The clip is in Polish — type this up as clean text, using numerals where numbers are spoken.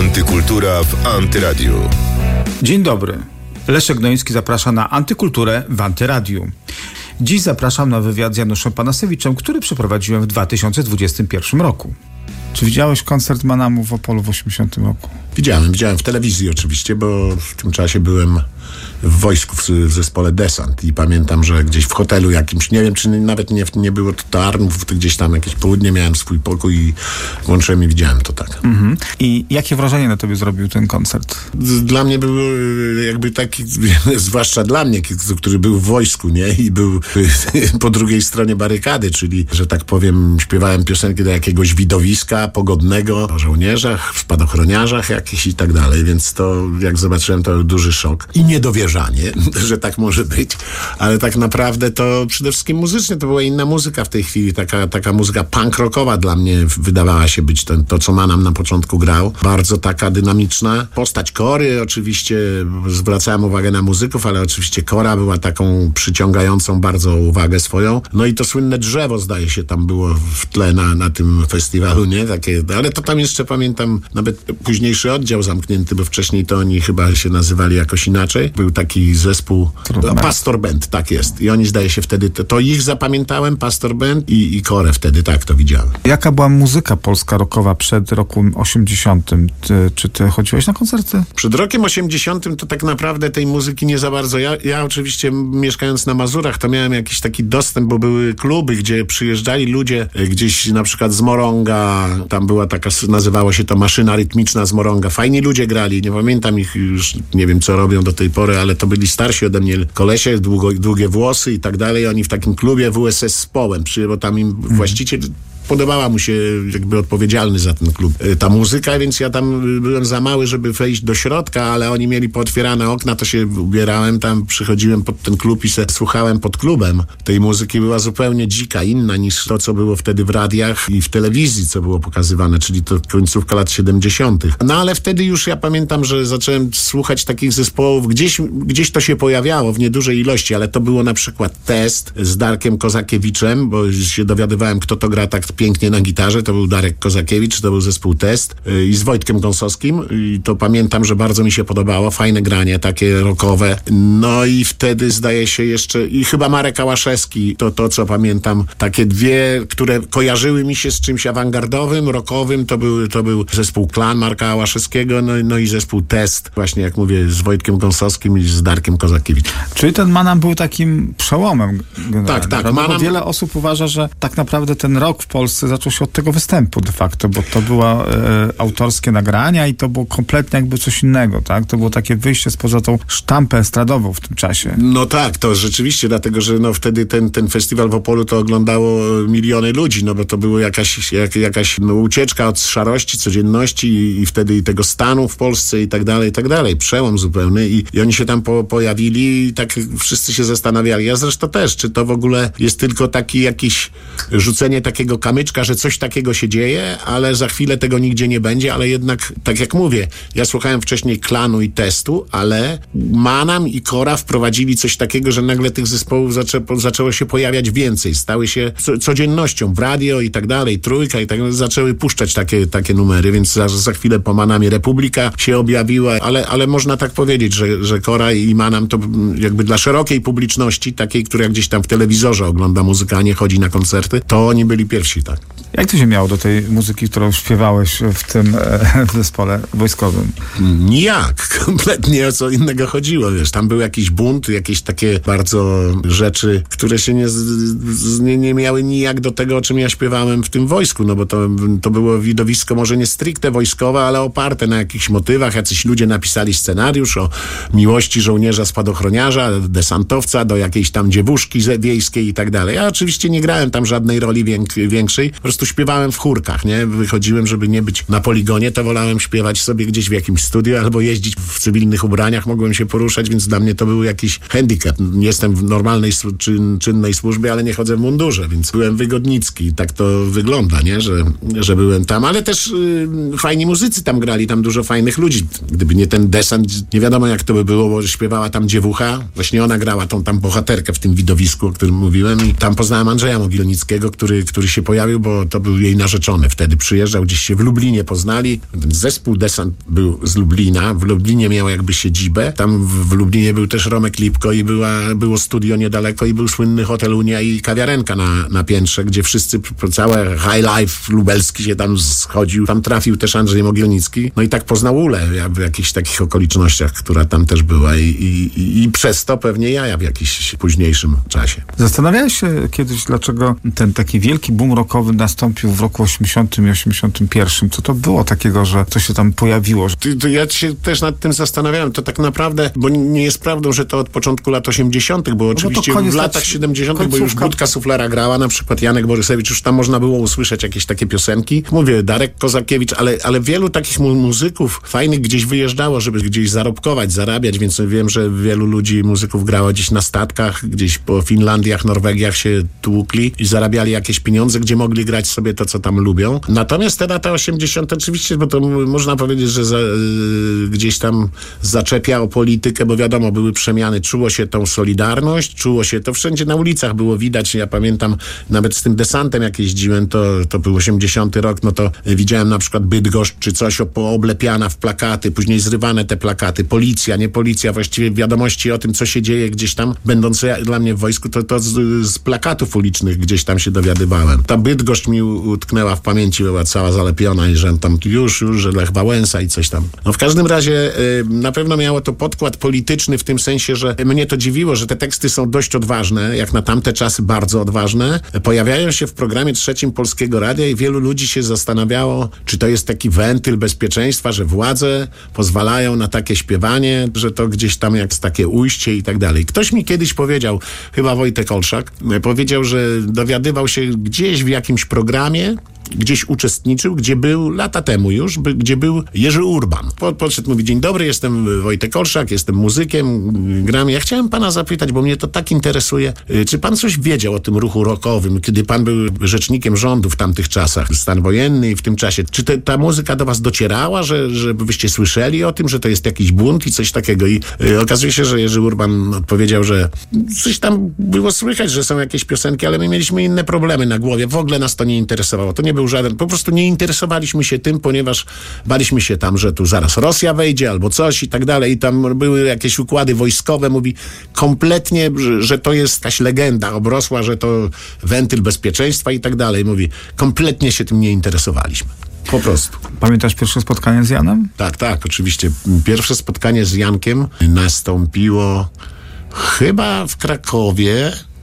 Antykultura w Antyradiu. Dzień dobry. Leszek Gnoński zaprasza na Antykulturę w Antyradiu. Dziś zapraszam na wywiad z Januszem Panasewiczem, który przeprowadziłem w 2021 roku. Czy widziałeś koncert Manamu w Opolu w 80 roku? Widziałem w telewizji oczywiście, bo w tym czasie byłem w wojsku w zespole Desant i pamiętam, że gdzieś w hotelu jakimś, nie wiem, czy nawet nie było to Tarnów, to gdzieś tam jakieś południe, miałem swój pokój i włączyłem i widziałem to tak. Mhm. I jakie wrażenie na tobie zrobił ten koncert? Dla mnie był jakby taki, zwłaszcza dla mnie, który był w wojsku, nie? I był po drugiej stronie barykady, czyli, że tak powiem, śpiewałem piosenki do jakiegoś widowiska pogodnego, o żołnierzach, spadochroniarzach jakichś i tak dalej, więc to, jak zobaczyłem, to był duży szok. I niedowierzanie, że tak może być, ale tak naprawdę to przede wszystkim muzycznie to była inna muzyka w tej chwili, taka muzyka punk rockowa dla mnie wydawała się być to, co Manam na początku grał. Bardzo taka dynamiczna. Postać Kory oczywiście, zwracałem uwagę na muzyków, ale oczywiście Kora była taką przyciągającą bardzo uwagę swoją. No i to słynne drzewo, zdaje się, tam było w tle na tym festiwalu, nie? Takie, ale to tam jeszcze pamiętam nawet późniejszy oddział zamknięty, bo wcześniej to oni chyba się nazywali jakoś inaczej. Był taki zespół Pastor Band, tak jest. I oni, zdaje się, wtedy, to ich zapamiętałem, Pastor Band i Korę wtedy, tak to widziałem. Jaka była muzyka polska rockowa przed rokiem 80? Czy ty chodziłeś na koncerty? Przed rokiem 80 to tak naprawdę tej muzyki nie za bardzo. Ja oczywiście mieszkając na Mazurach to miałem jakiś taki dostęp, bo były kluby, gdzie przyjeżdżali ludzie gdzieś na przykład z Moronga, tam była taka, nazywało się to maszyna rytmiczna z Moronga. Fajni ludzie grali, nie pamiętam ich już, nie wiem co robią do tej pory, ale to byli starsi ode mnie kolesie, długie włosy i tak dalej. Oni w takim klubie WSS z Połem, bo tam im właściciel podobała mu się jakby odpowiedzialny za ten klub ta muzyka, więc ja tam byłem za mały, żeby wejść do środka, ale oni mieli pootwierane okna, to się ubierałem tam, przychodziłem pod ten klub i słuchałem pod klubem. Tej muzyki była zupełnie dzika, inna niż to, co było wtedy w radiach i w telewizji, co było pokazywane, czyli to końcówka lat 70. No ale wtedy już ja pamiętam, że zacząłem słuchać takich zespołów, gdzieś to się pojawiało w niedużej ilości, ale to było na przykład Test z Darkiem Kozakiewiczem, bo się dowiadywałem, kto to gra tak pięknie na gitarze, to był Darek Kozakiewicz, to był zespół Test i z Wojtkiem Gąsowskim i to pamiętam, że bardzo mi się podobało, fajne granie, takie rockowe. No i wtedy zdaje się jeszcze i chyba Marek Ałaszewski, to co pamiętam, takie dwie, które kojarzyły mi się z czymś awangardowym, rockowym, to był zespół Klan Marka Ałaszewskiego, no i zespół Test, właśnie jak mówię, z Wojtkiem Gąsowskim i z Darkiem Kozakiewiczem. Czyli ten Manam był takim przełomem. Tak. Manam... Wiele osób uważa, że tak naprawdę ten rock w Polsce zaczął się od tego występu de facto, bo to były autorskie nagrania i to było kompletnie jakby coś innego, tak? To było takie wyjście spoza tą sztampę estradową w tym czasie. No tak, to rzeczywiście, dlatego, że no wtedy ten festiwal w Opolu to oglądało miliony ludzi, no bo to była jakaś ucieczka od szarości, codzienności i wtedy i tego stanu w Polsce i tak dalej, przełom zupełny i oni się tam pojawili i tak wszyscy się zastanawiali. Ja zresztą też, czy to w ogóle jest tylko taki jakiś rzucenie takiego kamyczka, że coś takiego się dzieje, ale za chwilę tego nigdzie nie będzie, ale jednak, tak jak mówię, ja słuchałem wcześniej Klanu i Testu, ale Manam i Kora wprowadzili coś takiego, że nagle tych zespołów zaczęło się pojawiać więcej, stały się codziennością w radio i tak dalej, Trójka i tak dalej, zaczęły puszczać takie numery, więc za chwilę po Manamie Republika się objawiła, ale można tak powiedzieć, że Kora i Manam to jakby dla szerokiej publiczności, takiej, która gdzieś tam w telewizorze ogląda muzykę, a nie chodzi na koncerty, to oni byli pierwsi, tak. Jak to się miało do tej muzyki, którą śpiewałeś w tym zespole wojskowym? Nijak. Kompletnie o co innego chodziło, wiesz. Tam był jakiś bunt, jakieś takie bardzo rzeczy, które się nie miały nijak do tego, o czym ja śpiewałem w tym wojsku, no bo to było widowisko może nie stricte wojskowe, ale oparte na jakichś motywach. Jacyś ludzie napisali scenariusz o miłości żołnierza spadochroniarza, desantowca do jakiejś tam dziewuszki wiejskiej i tak dalej. Ja oczywiście nie grałem tam żadnej roli większej. Po prostu śpiewałem w chórkach, nie? Wychodziłem, żeby nie być na poligonie, to wolałem śpiewać sobie gdzieś w jakimś studiu albo jeździć w cywilnych ubraniach, mogłem się poruszać, więc dla mnie to był jakiś handicap. Jestem w normalnej, czynnej służbie, ale nie chodzę w mundurze, więc byłem wygodnicki i tak to wygląda, nie? Że byłem tam, ale też fajni muzycy tam grali, tam dużo fajnych ludzi. Gdyby nie ten desant, nie wiadomo jak to by było, bo śpiewała tam dziewucha, właśnie ona grała tą tam bohaterkę w tym widowisku, o którym mówiłem i tam poznałem Andrzeja Mogilnickiego, który się pojawił, bo to był jej narzeczony. Wtedy przyjeżdżał, gdzieś się w Lublinie poznali. Zespół Desant był z Lublina. W Lublinie miał jakby siedzibę. Tam w Lublinie był też Romek Lipko i było studio niedaleko i był słynny hotel Unia i kawiarenka na piętrze, gdzie wszyscy, całe high life lubelski się tam schodził. Tam trafił też Andrzej Mogilnicki. No i tak poznał Ulę w jakichś takich okolicznościach, która tam też była i przez to pewnie ja w jakimś późniejszym czasie. Zastanawiałeś się kiedyś, dlaczego ten taki wielki boom rockowy nastąpił w roku 80 i 81. Co to było takiego, że to się tam pojawiło? Ja się też nad tym zastanawiałem. To tak naprawdę, bo nie jest prawdą, że to od początku lat 80., bo oczywiście w latach 70., bo już Budka Suflera grała, na przykład Janek Borysewicz, już tam można było usłyszeć jakieś takie piosenki. Mówię, Darek Kozakiewicz, ale wielu takich muzyków fajnych gdzieś wyjeżdżało, żeby gdzieś zarobkować, zarabiać, więc wiem, że wielu ludzi, muzyków grało gdzieś na statkach, gdzieś po Finlandiach, Norwegiach się tłukli i zarabiali jakieś pieniądze, gdzie mogli grać sobie to, co tam lubią. Natomiast te lata 80. oczywiście, bo to można powiedzieć, że gdzieś tam zaczepia o politykę, bo wiadomo, były przemiany, czuło się tą solidarność, czuło się, to wszędzie na ulicach było widać, ja pamiętam nawet z tym Desantem jak jeździłem, to był 80 rok, no to widziałem na przykład Bydgoszcz czy coś pooblepiana w plakaty, później zrywane te plakaty, policja, nie policja, właściwie wiadomości o tym, co się dzieje gdzieś tam, będąc dla mnie w wojsku, to z plakatów ulicznych gdzieś tam się dowiadywałem. Ta Bydgoszcz mi utknęła w pamięci, była cała zalepiona i że tam już, że Lech Wałęsa i coś tam. No w każdym razie na pewno miało to podkład polityczny w tym sensie, że mnie to dziwiło, że te teksty są dość odważne, jak na tamte czasy bardzo odważne. Pojawiają się w programie trzecim Polskiego Radia i wielu ludzi się zastanawiało, czy to jest taki wentyl bezpieczeństwa, że władze pozwalają na takie śpiewanie, że to gdzieś tam jak takie ujście i tak dalej. Ktoś mi kiedyś powiedział, chyba Wojtek Olszak, powiedział, że dowiadywał się gdzieś w jakimś programie, gdzieś uczestniczył, gdzie był lata temu już, gdzie był Jerzy Urban. Podszedł, mówi, dzień dobry, jestem Wojtek Olszak, jestem muzykiem, gram. Ja chciałem pana zapytać, bo mnie to tak interesuje, czy pan coś wiedział o tym ruchu rockowym, kiedy pan był rzecznikiem rządu w tamtych czasach, stan wojenny i w tym czasie. Czy ta muzyka do was docierała, że byście słyszeli o tym, że to jest jakiś bunt i coś takiego? I okazuje się, że Jerzy Urban odpowiedział, że coś tam było słychać, że są jakieś piosenki, ale my mieliśmy inne problemy na głowie. W ogóle nas to nie interesowało. To nie był żaden, po prostu nie interesowaliśmy się tym, ponieważ baliśmy się tam, że tu zaraz Rosja wejdzie albo coś i tak dalej. I tam były jakieś układy wojskowe. Mówi kompletnie, że to jest jakaś legenda obrosła, że to wentyl bezpieczeństwa i tak dalej. Mówi, kompletnie się tym nie interesowaliśmy. Po prostu. Pamiętasz pierwsze spotkanie z Janem? Tak, oczywiście. Pierwsze spotkanie z Jankiem nastąpiło chyba w Krakowie.